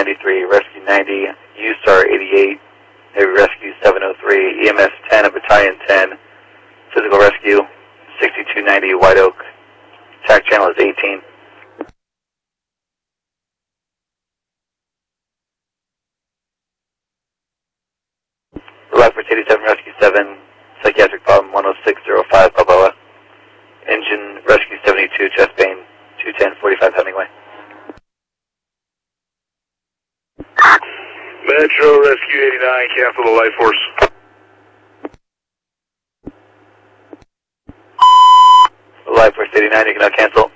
93, Rescue 90, U-Star 88, Navy Rescue 703, EMS 10 and Battalion 10, Physical Rescue 6290, White Oak. TAC channel is 18. Life Force 87, Rescue 7, Psychiatric problem 10605, Balboa. Engine Rescue 72, chest pain 210, 45 Hemingway. Metro Rescue 89, cancel the Life Force. Life Force 89, you can now cancel.